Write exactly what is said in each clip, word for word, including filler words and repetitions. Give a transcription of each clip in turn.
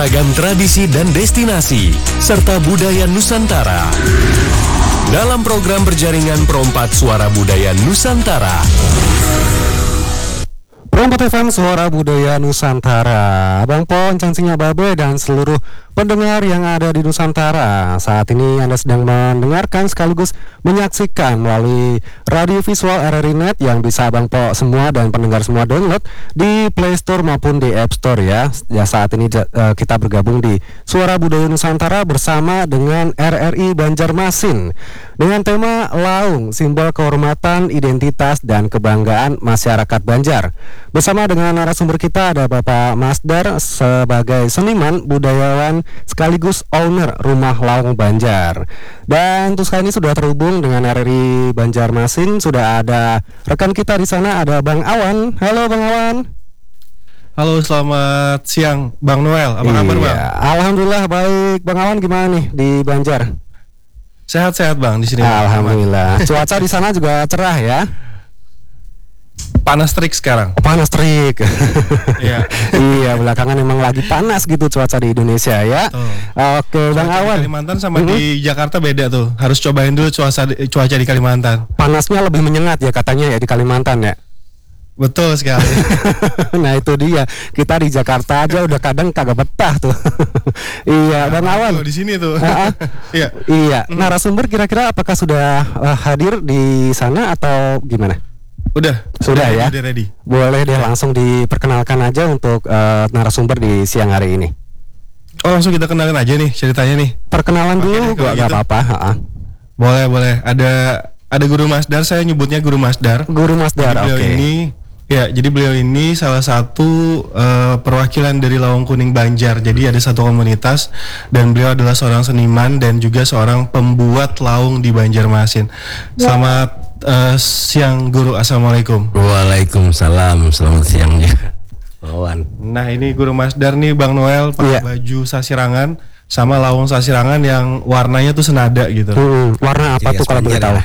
beragam tradisi dan destinasi, serta budaya Nusantara. Dalam program berjaringan Perompat Suara Budaya Nusantara. Perompat F M Suara Budaya Nusantara. Abang Pon, Cangcingnya Babe, dan seluruh pendengar yang ada di Nusantara. Saat ini Anda sedang mendengarkan sekaligus menyaksikan melalui radio visual R R I Net yang bisa Abang Po semua dan pendengar semua download di Play Store maupun di App Store ya. Ya, saat ini uh, kita bergabung di Suara Budaya Nusantara bersama dengan R R I Banjarmasin dengan tema Laung, simbol kehormatan, identitas, dan kebanggaan masyarakat Banjar. Bersama dengan narasumber kita ada Bapak Masdar sebagai seniman, budayawan, sekaligus owner Rumah Laung Banjar. Dan untuk kali ini sudah terhubung dengan R R I Banjarmasin. Sudah ada rekan kita di sana, ada Bang Awan. Halo Bang Awan. Halo, selamat siang Bang Noel. Apa iya, kabar Bang? Alhamdulillah baik. Bang Awan gimana nih di Banjar? Sehat-sehat Bang di sini. Alhamdulillah. Cuaca di sana juga cerah ya. Panas terik sekarang. Oh, panas terik. Iya. Iya, belakangan memang lagi panas gitu cuaca di Indonesia ya. Betul. Oke, Bang Cuaca Awan. di Kalimantan sama mm-hmm. di Jakarta beda tuh. Harus cobain dulu cuaca cuaca di Kalimantan. Panasnya lebih menyengat ya katanya ya di Kalimantan ya. Betul sekali. Nah itu dia, kita di Jakarta aja udah kadang kagak betah tuh. Iya, Bang Awan. Di sini tuh. Iya. Iya. Narasumber kira-kira apakah sudah uh, hadir di sana atau gimana? Udah, sudah ya. Udah ready. Boleh deh langsung diperkenalkan aja untuk uh, narasumber di siang hari ini. Oh, langsung kita kenalin aja nih ceritanya nih. Perkenalan dulu, gak gitu. apa-apa. Ha-ha. Boleh, boleh. Ada ada Guru Masdar, saya nyebutnya Guru Masdar. Guru Masdar, oke. Okay. Ini ya, jadi beliau ini salah satu uh, perwakilan dari Lawang Kuning Banjar. Jadi ada satu komunitas dan beliau adalah seorang seniman dan juga seorang pembuat laung di Banjarmasin. Selamat uh, siang Guru, assalamualaikum. Waalaikumsalam, selamat siang juga. Awan. Nah ini Guru Masdar nih Bang Noel pakai yeah. baju sasirangan sama laung sasirangan yang warnanya tuh senada gitu. Hmm, warna apa Jadi tuh kalau boleh tahu?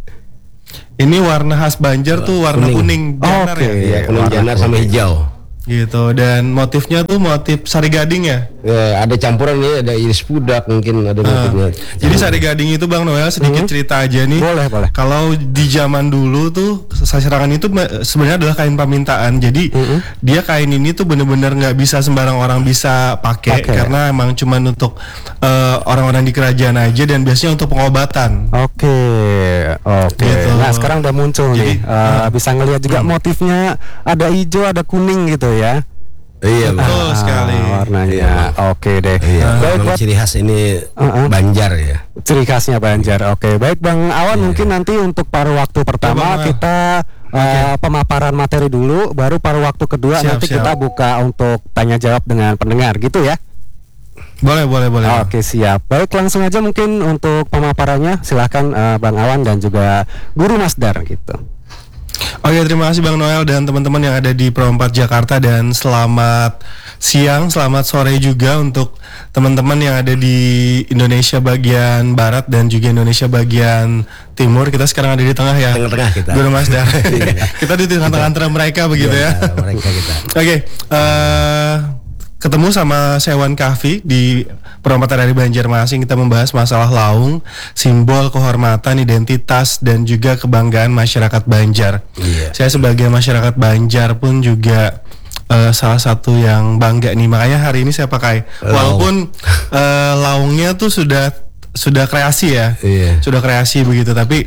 Ini warna khas Banjar tuh warna kuning, kuning janar oh, okay. ya. Iya, kuning janar sama hijau. Gitu, dan motifnya tuh motif sari gading ya. Ya, ada campuran nih, ada iris pudak mungkin ada motifnya. Uh, jadi sari gading itu Bang Noel sedikit hmm. cerita aja nih. Boleh, boleh. Kalau di zaman dulu tuh sasirangan itu sebenarnya adalah kain permintaan. Jadi hmm. dia kain ini tuh bener-bener nggak bisa sembarang orang bisa pakai okay. karena emang cuman untuk uh, orang-orang di kerajaan aja dan biasanya untuk pengobatan. Oke, okay. oke. Okay. Gitu. Nah sekarang udah muncul jadi, nih, uh, uh, bisa ngelihat juga hmm. motifnya ada hijau, ada kuning gitu ya. Iya betul ah, sekali warnanya. Iya, oke deh. Iya, baik, buat ciri khas ini uh-uh. Banjar ya. Ciri khasnya Banjar. Oke, baik Bang Awan iya. Mungkin nanti untuk paruh waktu pertama Coba, kita uh, okay. pemaparan materi dulu, baru paruh waktu kedua siap, nanti siap. Kita buka untuk tanya jawab dengan pendengar gitu ya. Boleh, boleh, boleh. Oke, siap. Baik, langsung aja mungkin untuk pemaparannya silahkan uh, Bang Awan dan juga Guru Masdar gitu. Oke, terima kasih Bang Noel dan teman-teman yang ada di Perompat Jakarta, dan selamat siang, selamat sore juga untuk teman-teman yang ada di Indonesia bagian barat dan juga Indonesia bagian timur. Kita sekarang ada di tengah ya. Tengah-tengah kita. Guru Masdar. Kita di tengah-tengah antara mereka begitu ya. ya. Mereka kita. Oke, okay, uh, ketemu sama Sewan Kahfi di Perompat dari Banjarmasin. Kita membahas masalah laung, simbol kehormatan, identitas, dan juga kebanggaan masyarakat Banjar. Iya. Saya sebagai masyarakat Banjar pun juga uh, salah satu yang bangga nih. Makanya hari ini saya pakai, Laung. walaupun uh, laungnya tuh sudah sudah kreasi ya, iya. sudah kreasi begitu. Tapi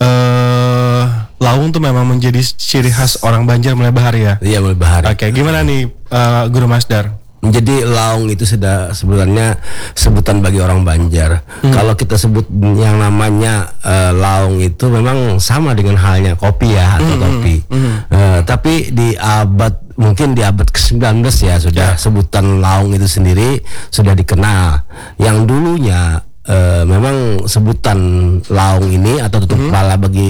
uh, laung tuh memang menjadi ciri khas orang Banjar mulai bahari ya. Iya, mulai bahari. Oke, okay, gimana nih uh, Guru Masdar? Jadi laung itu sudah sebenarnya sebutan bagi orang Banjar. Hmm. Kalau kita sebut yang namanya uh, laung itu memang sama dengan halnya kopi ya atau hmm. topi. Hmm. Uh, tapi di abad mungkin di abad kesembilan belas ya sudah yeah. sebutan laung itu sendiri sudah dikenal. Yang dulunya uh, memang sebutan laung ini atau tutup hmm. kepala bagi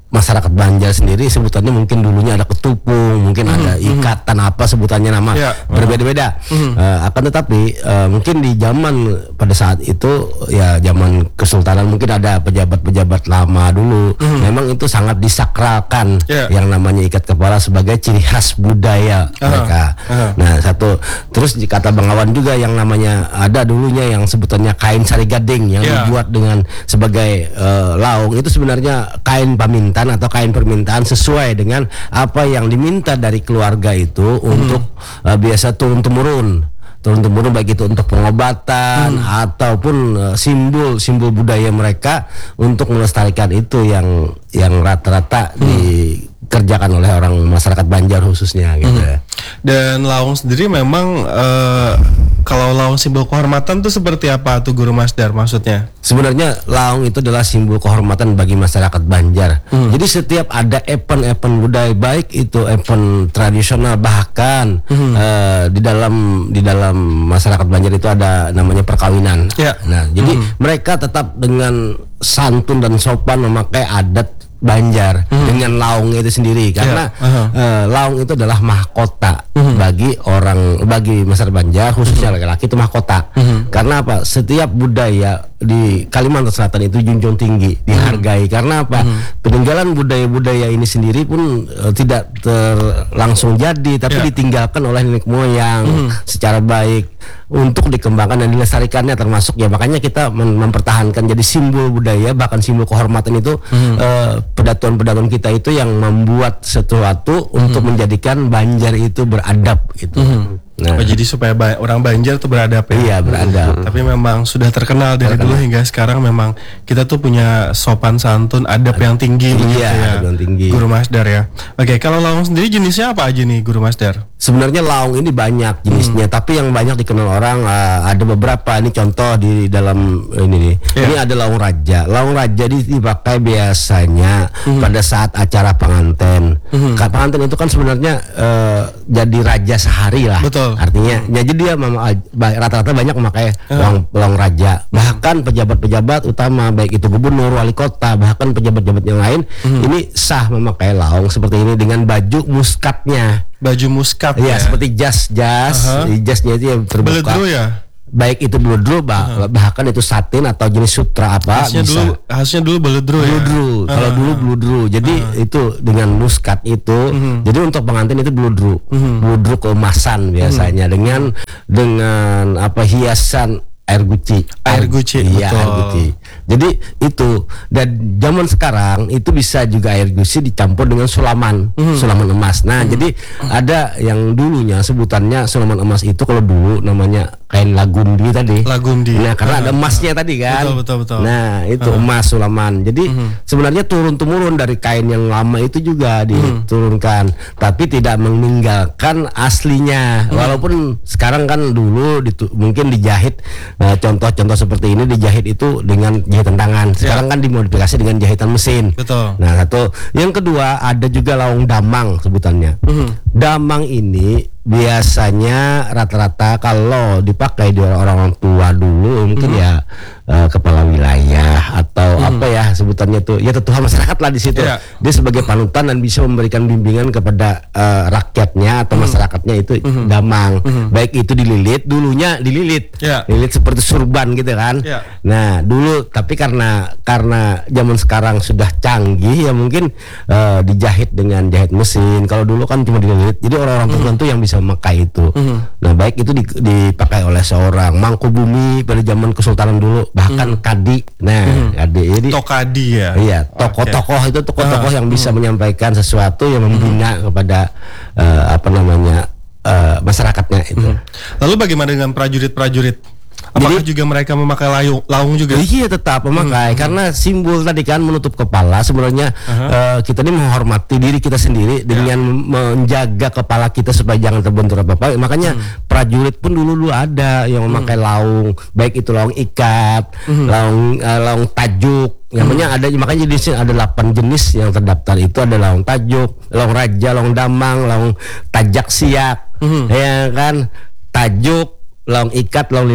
masyarakat Banjar sendiri sebutannya mungkin dulunya ada ketupung, mungkin mm-hmm. ada ikatan apa sebutannya nama yeah. berbeda-beda. Mm-hmm. Uh, akan tetapi uh, mungkin di zaman pada saat itu ya zaman Kesultanan mungkin ada pejabat-pejabat lama dulu, mm-hmm. memang itu sangat disakralkan yeah. yang namanya ikat kepala sebagai ciri khas budaya uh-huh. mereka. Uh-huh. Nah satu, terus kata Bang Awan juga yang namanya ada dulunya yang sebutannya kain sari gading yang yeah. dibuat dengan sebagai uh, laung, itu sebenarnya kain paminta atau kain permintaan sesuai dengan apa yang diminta dari keluarga itu hmm. untuk uh, biasa turun temurun turun temurun baik itu untuk pengobatan hmm. ataupun uh, simbol simbol budaya mereka untuk melestarikan itu yang yang rata-rata hmm. dikerjakan oleh orang masyarakat Banjar khususnya gitu. Hmm. Dan laung sendiri memang uh, kalau laung simbol kehormatan tuh seperti apa tuh Guru Masdar maksudnya? Sebenarnya laung itu adalah simbol kehormatan bagi masyarakat Banjar. Hmm. Jadi setiap ada event-event budaya baik itu event tradisional bahkan hmm. uh, di dalam di dalam masyarakat Banjar itu ada namanya perkawinan. Yeah. Nah, jadi hmm. mereka tetap dengan santun dan sopan memakai adat Banjar hmm. dengan laung itu sendiri karena yeah. uh-huh. uh, laung itu adalah mahkota hmm. bagi orang bagi masyarakat Banjar khususnya hmm. laki-laki itu mahkota. Hmm. Karena apa? Setiap budaya di Kalimantan Selatan itu junjung tinggi, dihargai. Hmm. Karena apa? Hmm. Peninggalan budaya-budaya ini sendiri pun uh, tidak terlangsung jadi, tapi yeah. ditinggalkan oleh nenek moyang hmm. secara baik untuk dikembangkan dan dilestarikannya, termasuk ya makanya kita mem- mempertahankan jadi simbol budaya bahkan simbol kehormatan itu hmm. uh, pedatuan-pedatuan kita itu yang membuat sesuatu hmm. untuk menjadikan Banjar itu beradab gitu. Hmm. Nah, oh, jadi supaya ba- orang Banjar tuh beradab ya. Iya, beradab. Tapi memang sudah terkenal dari terkenal. dulu hingga sekarang memang kita tuh punya sopan santun, adab adab. yang tinggi. Iya, ya. adab yang tinggi. Guru Masdar ya. Oke, kalau laung sendiri jenisnya apa aja nih Guru Masdar? Sebenarnya laung ini banyak jenisnya, hmm. tapi yang banyak dikenal orang uh, ada beberapa. Ini contoh di dalam ini nih. Yeah. Ini ada laung raja. Laung raja dipakai biasanya hmm. pada saat acara pengantin. Hmm. Pengantin itu kan sebenarnya uh, jadi raja sehari lah. Betul. Artinya, hmm. jadi dia mem- rata-rata banyak memakai hmm. laung, laung raja. Bahkan pejabat-pejabat utama baik itu gubernur, wali kota, bahkan pejabat-pejabat yang lain hmm. ini sah memakai laung seperti ini dengan baju muskatnya. Baju muskat ya, ya, seperti jas-jas, uh-huh. jasnya itu yang terbuka. Beledro ya? Baik itu beledro, bah- uh-huh. bahkan itu satin atau jenis sutra apa khasnya bisa. Dulu, khasnya dulu beledro ya? Beledro, uh-huh. kalau dulu beledro. Jadi uh-huh. itu dengan muskat itu, uh-huh. jadi untuk pengantin itu beledro. Uh-huh. Beledro keemasan biasanya uh-huh. dengan dengan apa hiasan air guci, air guci, iya air guci. Jadi itu dan zaman sekarang itu bisa juga air guci dicampur dengan sulaman, mm. sulaman emas. Nah mm. jadi ada yang dulunya sebutannya sulaman emas itu kalau dulu namanya kain lagundi tadi. Lagundi. Nah karena uh, ada emasnya uh, tadi kan. Betul betul betul. Nah itu uh. emas sulaman. Jadi mm. sebenarnya turun temurun dari kain yang lama itu juga diturunkan, mm. tapi tidak meninggalkan aslinya. Mm. Walaupun sekarang kan dulu ditu- mungkin dijahit. Nah, contoh-contoh seperti ini dijahit itu dengan jahitan tangan. Sekarang ya. kan dimodifikasi dengan jahitan mesin. Betul. Nah, satu. Yang kedua ada juga laung damang sebutannya. Mm-hmm. Damang ini biasanya rata-rata kalau dipakai di orang-orang tua dulu mungkin mm-hmm. ya uh, kepala wilayah atau mm-hmm. apa ya sebutannya tuh ya tetua masyarakat lah di situ. Yeah. Dia sebagai panutan dan bisa memberikan bimbingan kepada uh, rakyatnya atau mm-hmm. masyarakatnya itu mm-hmm. damang. Mm-hmm. Baik itu dililit, dulunya dililit. Yeah. Lilit seperti surban gitu kan. Yeah. Nah, dulu tapi karena karena zaman sekarang sudah canggih ya mungkin uh, dijahit dengan jahit mesin. Kalau dulu kan cuma dililit. Jadi orang-orang tertentu mm-hmm. yang bisa memakai itu. Mm-hmm. Nah, baik itu dipakai oleh seorang Mangkubumi pada zaman Kesultanan dulu, bahkan mm-hmm. kadi. Nah, mm-hmm. kadi ini tokadi ya. Iya, tokoh-tokoh okay. itu tokoh-tokoh uh, yang bisa mm-hmm. menyampaikan sesuatu yang membina mm-hmm. kepada uh, apa namanya uh, masyarakatnya itu. Mm-hmm. Lalu bagaimana dengan prajurit-prajurit? Apakah Jadi, juga mereka memakai laung, laung juga? Iya tetap memakai hmm. karena simbol tadi kan menutup kepala sebenarnya uh-huh. uh, kita ini menghormati diri kita sendiri dengan yeah. menjaga kepala kita supaya jangan terbentur apa-apa. Makanya hmm. prajurit pun dulu dulu ada yang memakai hmm. laung, baik itu laung ikat, hmm. laung uh, laung tajuk. Namanya hmm. ada makanya jenisnya ada delapan jenis yang terdaftar itu ada laung tajuk, laung raja, laung damang, laung tajak siak, hmm. ya kan, tajuk, laung ikat, laung lilit,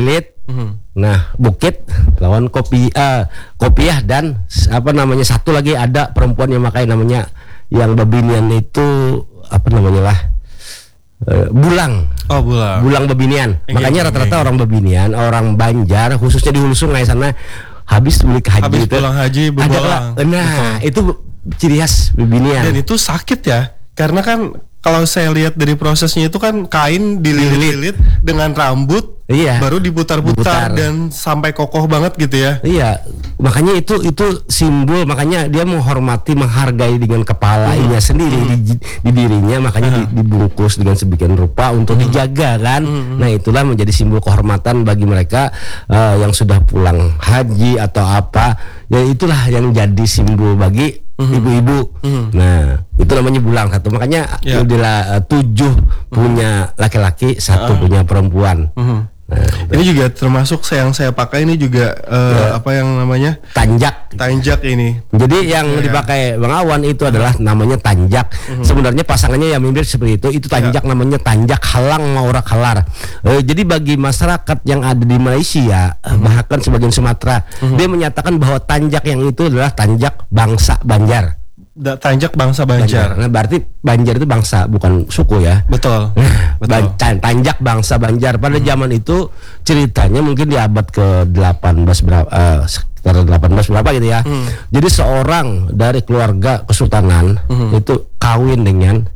Mhm. Nah, bukit lawan kopi uh, kopiah dan s- apa namanya satu lagi ada perempuan yang pakai namanya yang babinian itu apa namanya lah uh, bulang. Oh, bulan. Bulang babinian. Iya, Makanya iya, rata-rata iya. orang babinian, orang Banjar khususnya di Hulu Sungai sana habis beli ke haji Habis itu pulang haji ada bebolang. lah. Nah, itu ciri khas babinian. Dan itu sakit ya, karena kan kalau saya lihat dari prosesnya itu kan kain dililit-lilit dengan rambut, Iya. baru Diputar. diputar-putar dan sampai kokoh banget gitu ya. Iya, makanya itu itu simbol, makanya dia menghormati, menghargai dengan kepalanya sendiri di, di dirinya, makanya di- dibungkus dengan sebagian rupa untuk dijaga kan. Nah, itulah menjadi simbol kehormatan bagi mereka eh, yang sudah pulang haji atau apa. Ya itulah yang jadi simbol bagi ibu-ibu. Nah, itu namanya bulang satu. Makanya Ya. adalah tujuh punya laki-laki, satu punya perempuan. Mhm. Nah, Ini juga termasuk saya- yang saya pakai ini juga eh, apa yang namanya tanjak. tanjak ini. Jadi yang Iya, dipakai Bang Awan itu adalah namanya tanjak. Sebenarnya pasangannya yang mirip seperti itu. Itu tanjak namanya tanjak halang maura kalar. Eh, jadi bagi masyarakat yang ada di Malaysia, bahkan sebagian Sumatera, dia menyatakan bahwa tanjak yang itu adalah tanjak bangsa Banjar. Da- tanjak bangsa Banjar. Nah, berarti Banjar itu bangsa bukan suku ya. Betul. Ban- Betul. tan- Tanjak bangsa Banjar pada zaman itu ceritanya mungkin di abad ke delapan belas berapa eh, sekitar delapan belas berapa gitu ya. Jadi seorang dari keluarga kesultanan itu kawin dengan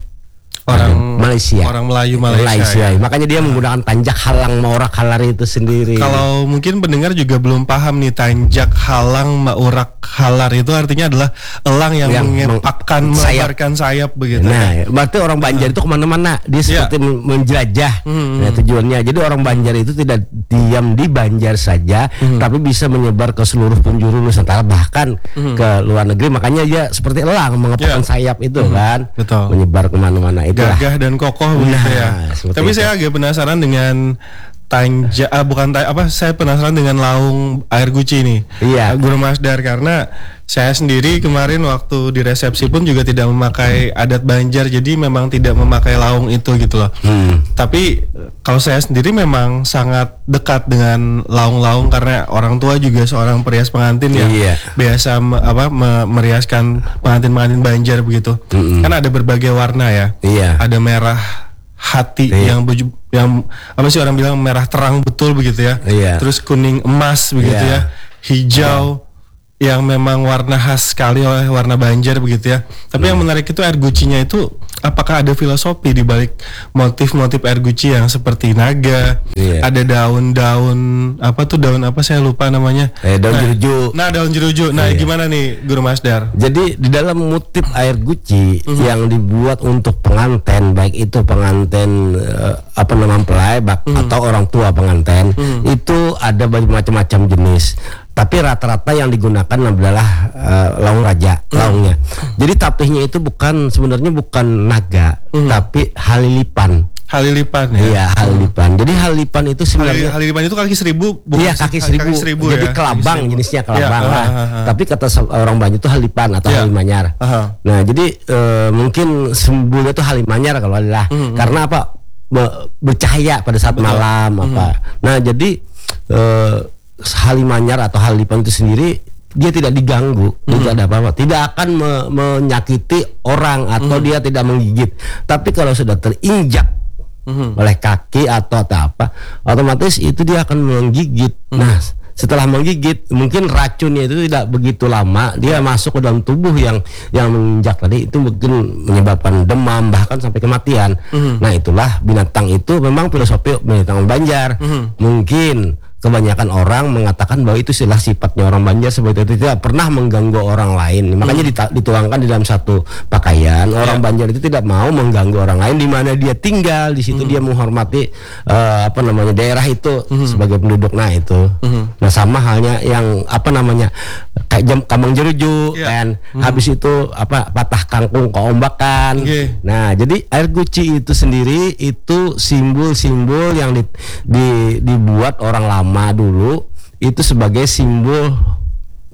Orang Malaysia. Orang Melayu Malaysia. ya. Makanya dia menggunakan tanjak halang maura kalar itu sendiri. Kalau mungkin pendengar juga belum paham nih, tanjak halang maurak halar itu artinya adalah elang yang, Yang mengepakkan meng- sayap. melebarkan sayap begitu. Nah, berarti orang Banjar itu kemana-mana, dia seperti men- menjelajah. Nah, tujuannya. Jadi orang Banjar itu tidak diam di Banjar saja, tapi bisa menyebar ke seluruh penjuru Nusantara, bahkan ke luar negeri. Makanya dia seperti elang mengepakkan Ya. sayap itu kan, Betul. menyebar kemana-mana. Itulah. Gagah dan kokoh begitu Nah, ya. seperti Tapi itu. saya agak penasaran dengan tanja ah, bukan ta- apa saya penasaran dengan laung air guci ini. Iya. Uh, Guru Masdar, karena saya sendiri kemarin waktu di resepsi pun juga tidak memakai adat Banjar, jadi memang tidak memakai laung itu gitu loh. Hmm. Tapi eh, kalau saya sendiri memang sangat dekat dengan laung-laung karena orang tua juga seorang perias pengantin yang Iya. biasa me- apa me- meriaskan pengantin-pengantin Banjar begitu. Kan ada berbagai warna ya. Iya. Ada merah hati Iya. yang beju- yang apa sih orang bilang merah terang betul begitu ya. Iya. Terus kuning emas begitu Iya. ya. Hijau yang memang warna khas sekali oleh warna Banjar begitu ya. Tapi yang menarik itu air gucinya itu, apakah ada filosofi di balik motif-motif air guci yang seperti naga, Iya. ada daun-daun apa tuh daun apa saya lupa namanya. Eh, daun Nah, jeruju. Nah, daun jeruju. Nah, Iya. gimana nih Guru Masdar? Jadi di dalam motif air guci yang dibuat untuk pengantin, baik itu pengantin eh, apa namanya mempelai bak- atau orang tua pengantin, itu ada macam-macam jenis. Tapi rata-rata yang digunakan adalah eh, laung raja, laungnya. Jadi tapihnya itu bukan sebenarnya bukan naga, tapi halilipan. Halilipan ya. Iya, halilipan. Jadi halilipan itu Halil- sebenarnya Halilipan itu kaki seribu, bukan iya sih? kaki seribu, jadi ya, kelabang kaki seribu. jenisnya Iya, kelabang ah, lah. ah, ah. Tapi kata se- orang Banjar itu halipan atau Iya. halimanyar. Aha. Nah jadi eh, mungkin simbolnya itu halimanyar kalau adalah karena apa Be- bercahaya pada saat malam apa. Nah jadi eh, halimanyar atau halipan itu sendiri dia tidak diganggu, tidak ada apa-apa, tidak akan me- menyakiti orang atau dia tidak menggigit. Tapi kalau sudah terinjak oleh kaki atau atau apa, otomatis itu dia akan menggigit. Nah, setelah menggigit, mungkin racunnya itu tidak begitu lama, dia masuk ke dalam tubuh yang yang menginjak tadi, itu mungkin menyebabkan demam bahkan sampai kematian. Nah, itulah binatang itu memang filosofi binatang Banjar. Mungkin kebanyakan orang mengatakan bahwa itu adalah sifatnya orang Banjar seperti itu, tidak pernah mengganggu orang lain. Makanya dita- dituangkan di dalam satu pakaian. Orang Banjar itu tidak mau mengganggu orang lain di mana dia tinggal. Di situ dia menghormati eh, apa namanya daerah itu sebagai penduduk. Nah itu. Nah sama halnya yang apa namanya kayak jam kambang jeruju Iya. kan. Habis itu apa patah kangkung keombakan. Oke. Nah, jadi air guci itu sendiri itu simbol-simbol yang di, di- dibuat orang lama dulu itu sebagai simbol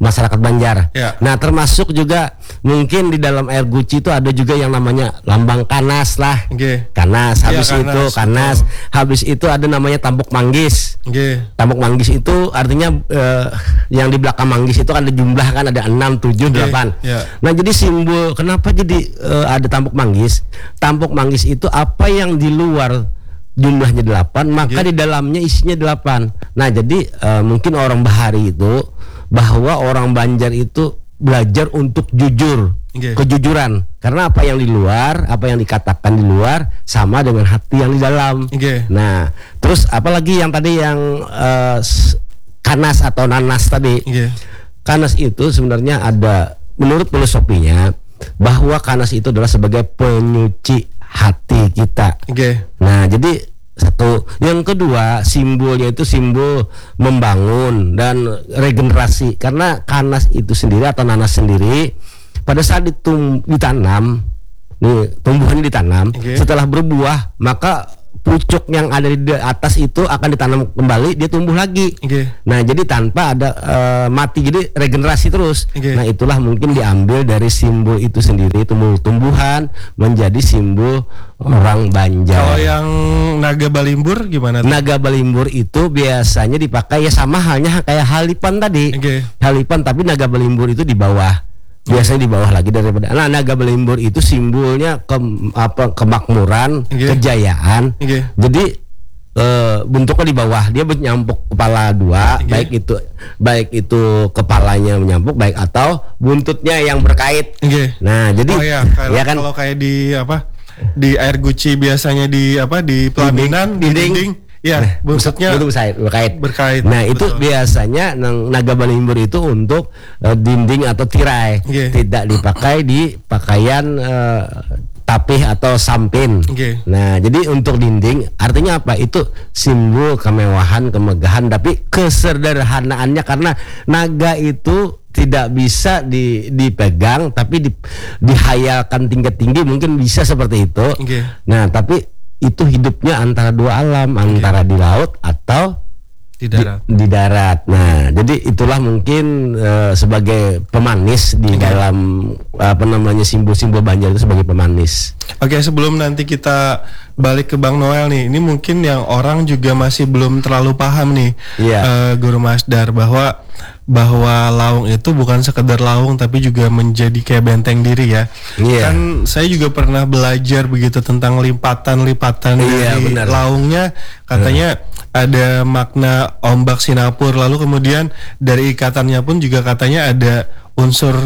masyarakat Banjar. Ya. Nah, termasuk juga mungkin di dalam air guci itu ada juga yang namanya lambang Kanas lah. Oke. Kanas, habis Ya, itu Kanas, Kanas, habis itu ada namanya Tambok Manggis. Oke. Tambok Manggis itu artinya eh, yang di belakang Manggis itu kan ada jumlah kan ada enam, tujuh, Oke, delapan. ya. Nah, jadi simbol kenapa jadi eh, ada Tambok Manggis? Tambok Manggis itu apa yang di luar jumlahnya delapan, maka Oke. di dalamnya isinya delapan. Nah, jadi eh, mungkin orang Bahari itu bahwa orang Banjar itu belajar untuk jujur, Oke. kejujuran. Karena apa yang di luar, apa yang dikatakan di luar sama dengan hati yang di dalam. Oke. Nah, terus apalagi yang tadi yang eh, s- Kanas atau nanas tadi. Oke. Kanas itu sebenarnya ada menurut filosofinya bahwa Kanas itu adalah sebagai penyuci hati kita. Oke. Nah, jadi satu, yang kedua simbolnya itu simbol membangun dan regenerasi karena Kanas itu sendiri atau nanas sendiri pada saat ditum, ditanam, nih tumbuhannya ditanam, Oke. setelah berbuah maka pucuk yang ada di atas itu akan ditanam kembali, dia tumbuh lagi. Oke. Nah, jadi tanpa ada eh, mati, jadi regenerasi terus. Oke. Nah, itulah mungkin diambil dari simbol itu sendiri, tumbuh-tumbuhan menjadi simbol orang Banjar. Kalau yang naga balimbur gimana tuh? Naga balimbur itu biasanya dipakai ya sama halnya kayak halipan tadi. Oke. Halipan tapi naga balimbur itu di bawah. Biasanya di bawah lagi daripada. Nah, naga balimbur itu simbolnya ke, apa kemakmuran, Oke. kejayaan. Oke. Jadi eh, bentuknya di bawah, dia menyampuk kepala dua, Oke. baik itu baik itu kepalanya menyampuk, baik atau buntutnya yang berkait. Oke. Nah, jadi Oh ya, kalau, ya kan kalau kayak di apa? Di air guci biasanya di apa? Di pelaminan, di dinding. dinding. Ya, buntutnya itu berkait, berkait. berkait. Nah, itu Betul. biasanya nang- naga balimbur itu untuk eh, dinding atau tirai, Oke. tidak dipakai di pakaian eh, tapih atau sampin. Oke. Nah, jadi untuk dinding artinya apa? Itu simbol kemewahan, kemegahan, tapi kesederhanaannya karena naga itu tidak bisa di, dipegang, tapi di, dihayalkan tinggi-tinggi mungkin bisa seperti itu. Oke. Nah, tapi itu hidupnya antara dua alam, antara di laut atau Di darat. Di, di darat. Nah, jadi itulah mungkin eh, sebagai pemanis di Oke. dalam apa namanya simbol-simbol Banjar itu sebagai pemanis. Oke, sebelum nanti kita balik ke Bang Noel nih, ini mungkin yang orang juga masih belum terlalu paham nih, Iya. eh, Guru Masdar, bahwa bahwa laung itu bukan sekedar laung tapi juga menjadi kayak benteng diri ya. Iya. Kan saya juga pernah belajar begitu tentang lipatan-lipatan Iya, dari benar. laungnya, katanya ada makna ombak Sinapur, lalu kemudian dari ikatannya pun juga katanya ada unsur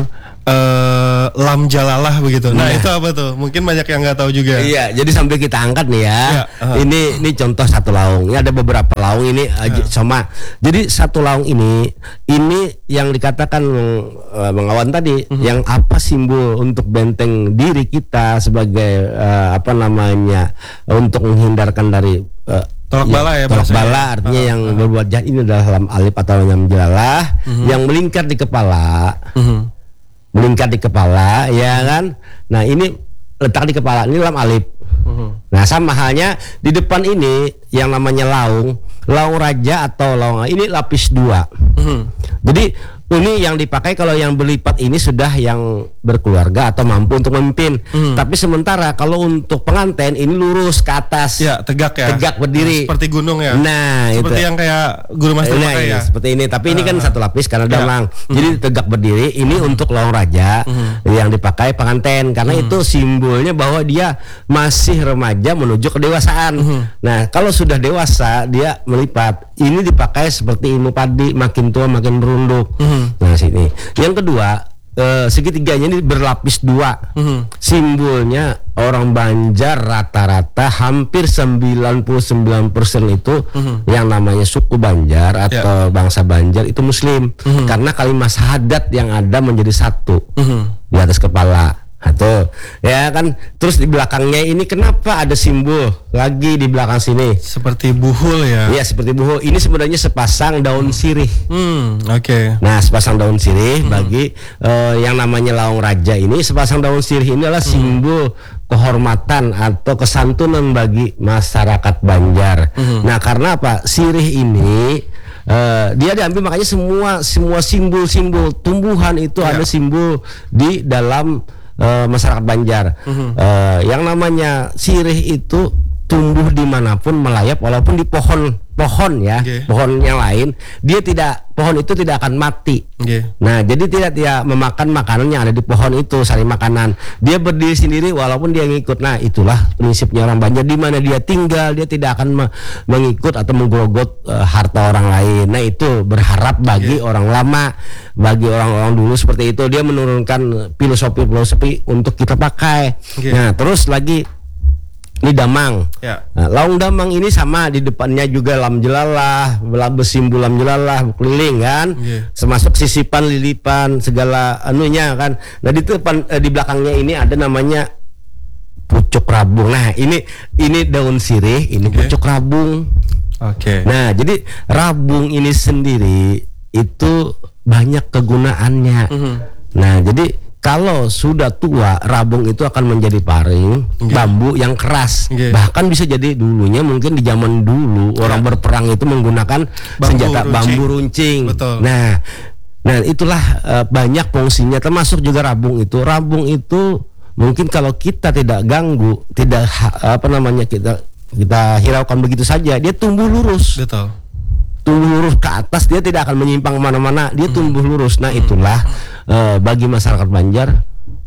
eh, lam jalalah begitu. Nah, Iya. itu apa tuh? Mungkin banyak yang nggak tahu juga. Iya, jadi sambil kita angkat nih ya. Iya, uh. Ini ini contoh satu laung. Ini ada beberapa laung ini aja sama. Jadi satu laung ini ini yang dikatakan uh, Bang Awan tadi, yang apa simbol untuk benteng diri kita sebagai uh, apa namanya untuk menghindarkan dari uh, Tolak bala ya tolak bahasanya. bala artinya Uh, yang uh. berbuat jahat ini adalah lam alif atau lam jalalah yang melingkar di kepala. Mhm. Melingkar di kepala, ya kan? Nah, ini letak di kepala, ini lam alif. Mhm. Nah, sama halnya di depan ini yang namanya laung, laung raja atau laung ini lapis dua. Mhm. Jadi ini yang dipakai kalau yang berlipat ini sudah yang berkeluarga atau mampu untuk memimpin. Hmm. Tapi sementara kalau untuk pengantin ini lurus ke atas. Ya, tegak ya. Tegak berdiri. Seperti gunung ya. Nah, Seperti itu. yang kayak Guru Master Nah, pakai iya, ya. seperti ini. Tapi ini kan Ah. satu lapis karena Ya. damang. Jadi tegak berdiri. Ini untuk laung raja yang dipakai pengantin karena itu simbolnya bahwa dia masih remaja menuju kedewasaan. Nah, kalau sudah dewasa dia melipat. Ini dipakai seperti ilmu padi, makin tua makin merunduk. Nah, sini. Yang kedua, eh, segitiganya ini berlapis dua. Simbolnya orang Banjar rata-rata hampir sembilan puluh sembilan persen itu yang namanya suku Banjar atau bangsa Banjar itu muslim. Karena kalimat syahadat yang ada menjadi satu di atas kepala. Atau ya kan, terus di belakangnya ini kenapa ada simbol lagi di belakang sini? Seperti buhul ya. Ya, seperti buho. Ini sebenarnya sepasang daun sirih. Hmm, oke. Nah, sepasang daun sirih bagi eh, yang namanya laung raja ini, sepasang daun sirih ini adalah simbol kehormatan atau kesantunan bagi masyarakat Banjar. Nah, karena apa? Sirih ini Uh, dia diambil, makanya semua semua simbol-simbol tumbuhan itu Ya. ada simbol di dalam uh, masyarakat Banjar. Mhm. Uh, yang namanya sirih itu tumbuh dimanapun, melayap, walaupun di pohon pohon ya, Oke. pohon yang lain, dia tidak pohon itu tidak akan mati. Oke. Nah, jadi tidak tidak memakan makanan yang ada di pohon itu, sari makanan. Dia berdiri sendiri walaupun dia ngikut. Nah, itulah prinsipnya orang Banjar, di mana dia tinggal, dia tidak akan me- mengikut atau menggerogot uh, harta orang lain. Nah, itu berharap bagi Yeah. orang lama, bagi orang-orang dulu seperti itu, dia menurunkan filosofi-filosofi untuk kita pakai. Yeah. Nah, terus lagi ini damang. Ya. Nah, laung damang ini sama, di depannya juga lam jelalah, bersimbol lam jelalah, keliling kan, Yeah. termasuk sisipan, lilipan, segala anunya kan. Nah di depan, eh, di belakangnya ini ada namanya pucuk rabung. Nah ini ini daun sirih, ini Okay. pucuk rabung. Oke. Nah jadi rabung ini sendiri itu banyak kegunaannya. Mhm. Nah jadi kalau sudah tua, rabung itu akan menjadi paring, Oke. bambu yang keras. Oke. Bahkan bisa jadi dulunya mungkin di zaman dulu orang berperang itu menggunakan Bambu senjata runcing. bambu runcing. Betul. Nah, nah itulah eh, banyak fungsinya, termasuk juga rabung itu. Rabung itu mungkin kalau kita tidak ganggu, tidak ha- apa namanya kita kita hiraukan begitu saja, dia tumbuh lurus. Betul. Tumbuh lurus ke atas, dia tidak akan menyimpang kemana-mana, dia tumbuh lurus. Nah itulah eh, bagi masyarakat Banjar,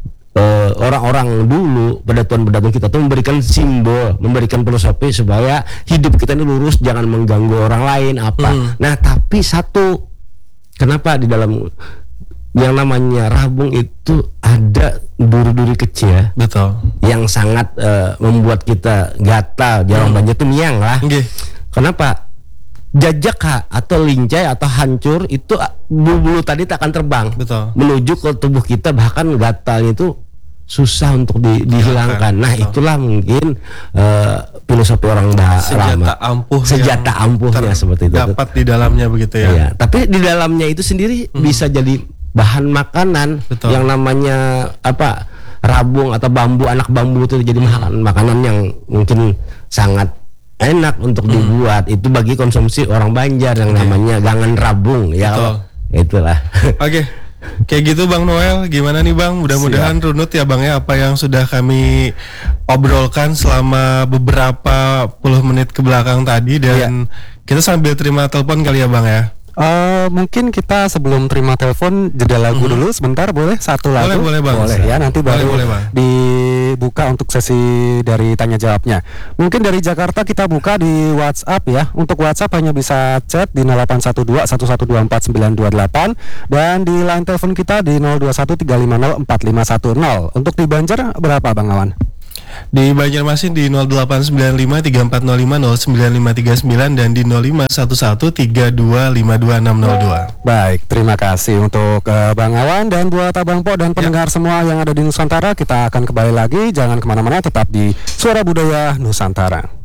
eh, orang-orang dulu, pedatuan-pedatuan kita tuh memberikan simbol, memberikan filosofi supaya hidup kita ini lurus, jangan mengganggu orang lain apa. Hmm. Nah tapi satu, kenapa di dalam yang namanya rabung itu ada duri-duri kecil Betul. yang sangat eh, membuat kita gatal. Di orang Banjar itu miang lah. Oke. Kenapa? Jajak ha, atau lincai atau hancur itu ah, bulu-bulu tadi tak akan terbang Betul. menuju ke tubuh kita, bahkan gatalnya itu susah untuk di- dihilangkan. Nah Betul. itulah mungkin eh, filosofi orang da- Senjata lama. ampuh. Senjata yang ampuhnya seperti itu. Dapat di dalamnya begitu ya. Iya, tapi di dalamnya itu sendiri bisa jadi bahan makanan. Betul. Yang namanya apa, rabung atau bambu, anak bambu itu jadi makanan makanan yang mungkin sangat enak untuk dibuat. Itu bagi konsumsi orang Banjar yang namanya gangan rabung ya. Betul. Allah. Itulah. Oke. Kayak gitu Bang Noel, gimana nih Bang? Mudah-mudahan runut ya Bang ya apa yang sudah kami obrolkan selama beberapa puluh menit ke belakang tadi. Dan kita sambil terima telepon kali ya Bang ya. Eh, mungkin kita sebelum terima telepon jeda lagu dulu sebentar, boleh satu lagu? Boleh, boleh, Bang. Boleh ya, nanti Boleh, baru boleh, Bang. dibuka untuk sesi dari tanya jawabnya. Mungkin dari Jakarta kita buka di WhatsApp ya. Untuk WhatsApp hanya bisa chat di nol delapan satu dua satu satu dua empat sembilan dua delapan dan di line telepon kita di nol dua satu tiga lima nol empat lima satu nol. Untuk di Banjar berapa Bang Awan? Di Banjarmasin di nol delapan sembilan lima tiga empat nol lima nol sembilan lima tiga sembilan dan di nol lima satu satu tiga dua lima dua enam nol dua. Baik, terima kasih untuk uh, Bang Awan dan buat Abang Po dan pendengar semua yang ada di Nusantara. Kita akan kembali lagi, jangan kemana-mana, tetap di Suara Budaya Nusantara.